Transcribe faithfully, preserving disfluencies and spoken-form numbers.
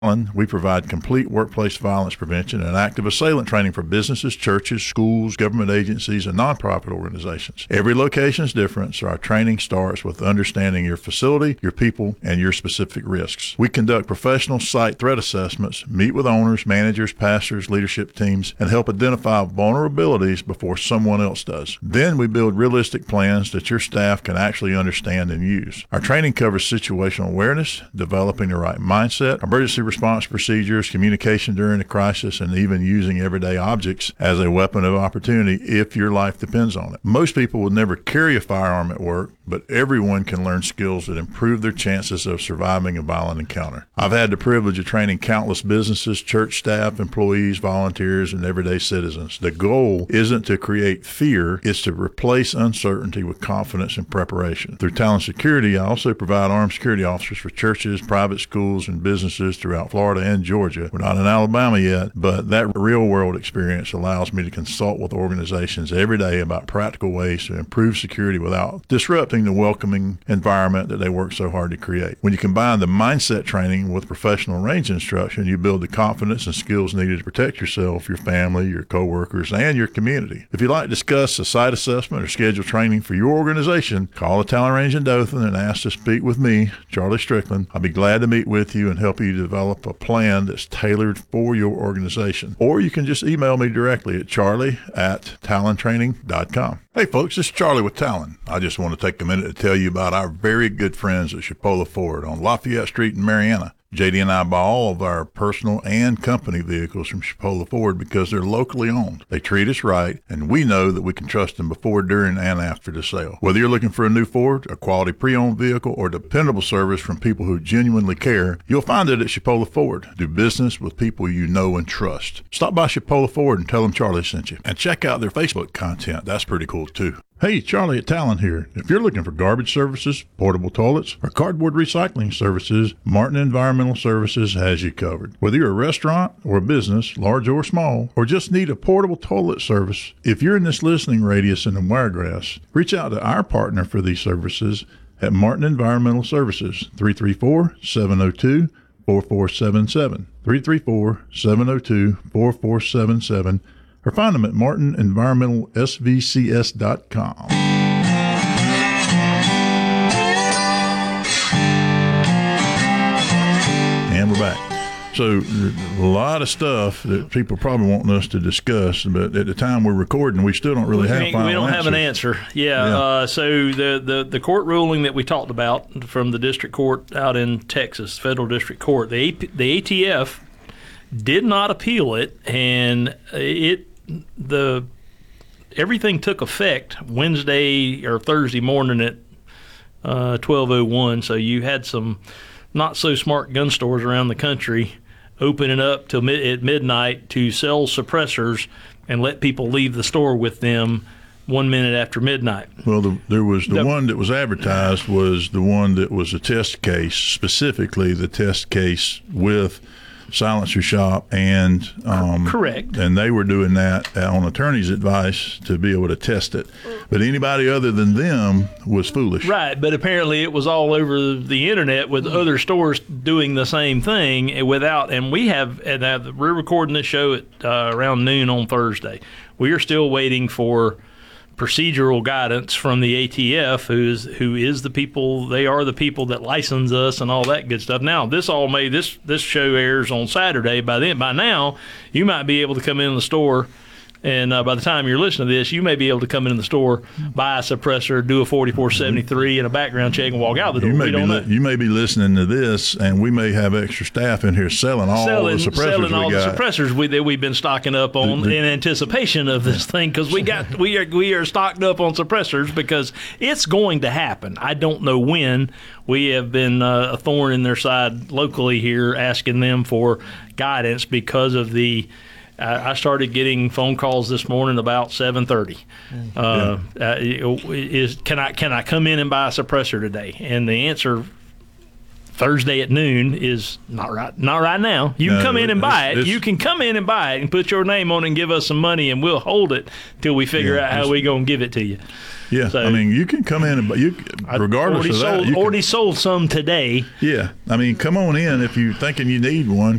We provide complete workplace violence prevention and active assailant training for businesses, churches, schools, government agencies, and nonprofit organizations. Every location is different, so our training starts with understanding your facility, your people, and your specific risks. We conduct professional site threat assessments, meet with owners, managers, pastors, leadership teams, and help identify vulnerabilities before someone else does. Then we build realistic plans that your staff can actually understand and use. Our training covers situational awareness, developing the right mindset, emergency response procedures, communication during a crisis, and even using everyday objects as a weapon of opportunity if your life depends on it. Most people will never carry a firearm at work, but everyone can learn skills that improve their chances of surviving a violent encounter. I've had the privilege of training countless businesses, church staff, employees, volunteers, and everyday citizens. The goal isn't to create fear, it's to replace uncertainty with confidence and preparation. Through Talon Security, I also provide armed security officers for churches, private schools, and businesses throughout Florida and Georgia. We're not in Alabama yet, but that real-world experience allows me to consult with organizations every day about practical ways to improve security without disrupting the welcoming environment that they work so hard to create. When you combine the mindset training with professional range instruction, you build the confidence and skills needed to protect yourself, your family, your coworkers, and your community. If you'd like to discuss a site assessment or schedule training for your organization, call the Talon Range in Dothan and ask to speak with me, Charlie Strickland. I'll be glad to meet with you and help you develop a plan that's tailored for your organization. Or you can just email me directly at charlie at talon training dot com. Hey folks, this is Charlie with Talon. I just want to take a minute to tell you about our very good friends at Chipola Ford on Lafayette Street in Marianna. J D and I buy all of our personal and company vehicles from Chipola Ford because they're locally owned. They treat us right, and we know that we can trust them before, during, and after the sale. Whether you're looking for a new Ford, a quality pre-owned vehicle, or dependable service from people who genuinely care, you'll find it at Chipola Ford. Do business with people you know and trust. Stop by Chipola Ford and tell them Charlie sent you. And check out their Facebook content. That's pretty cool, too. Hey, Charlie at Talon here. If you're looking for garbage services, portable toilets, or cardboard recycling services, Martin Environmental Services has you covered. Whether you're a restaurant or a business, large or small, or just need a portable toilet service, if you're in this listening radius in the Wiregrass, reach out to our partner for these services at Martin Environmental Services, three three four, seven zero two, four four seven seven, three three four, seven zero two, four four seven seven, or find them at martin environmental s v c s dot com. And we're back. So a lot of stuff that people probably want us to discuss, but at the time we're recording, we still don't really have a final We don't answer. have an answer. Yeah. yeah. Uh, so the, the, the court ruling that we talked about from the district court out in Texas, federal district court, the, the A T F did not appeal it, and it the everything took effect Wednesday or Thursday morning at uh, twelve oh one. So you had some not so smart gun stores around the country opening up till mid- at midnight to sell suppressors and let people leave the store with them one minute after midnight. Well, the, there was the, the one that was advertised was the one that was a test case, specifically the test case with Silencer Shop, and um, correct, and they were doing that on attorney's advice to be able to test it. But anybody other than them was foolish, right? But apparently, it was all over the internet with other stores doing the same thing without. And we have, and we're recording this show at uh, around noon on Thursday. We are still waiting for procedural guidance from the A T F, who is who is the people. They are the people that license us and all that good stuff. Now, this all may this this show airs on Saturday. By then, by now, you might be able to come in the store, and uh, by the time you're listening to this, you may be able to come in the store, buy a suppressor, do a forty-four seventy-three and a background check, and walk out the door. You may, we be, don't know. li- you may be listening to this, and we may have extra staff in here selling all selling, the suppressors selling all we got. the suppressors we, that we've been stocking up on The- the- in anticipation of this thing, because we got we are we are stocked up on suppressors because it's going to happen. I don't know when. We have been uh, a thorn in their side locally here, asking them for guidance because of the. I started getting phone calls this morning about seven thirty. Uh, yeah. uh, is can I can I come in and buy a suppressor today? And the answer Thursday at noon is not right. Not right now. You can No, come in and buy it's- it. it's- You can come in and buy it and put your name on it and give us some money, and we'll hold it till we figure Yeah, out how it's- we gonna give it to you. Yeah, So- I mean, you can come in and bu- you I regardless already of that. sold, You can- already sold some today. yeah, I mean, come on in if you're thinking you need one.